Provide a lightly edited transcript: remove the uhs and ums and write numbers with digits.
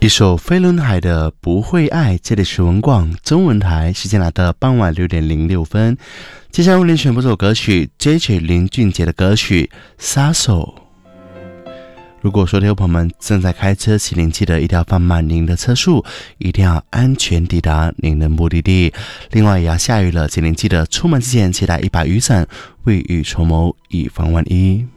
一首飞轮海的不会爱，这里是文广中文台，时间来到傍晚6点06分。接下来为您选播这首歌曲 JJ 林俊杰的歌曲撒手。如果说听众朋友们正在开车，请您记得一定要放慢您的车速，一定要安全抵达您的目的地。另外也要下雨了，请您记得出门之前携带一把雨伞，未雨绸缪，以防万一。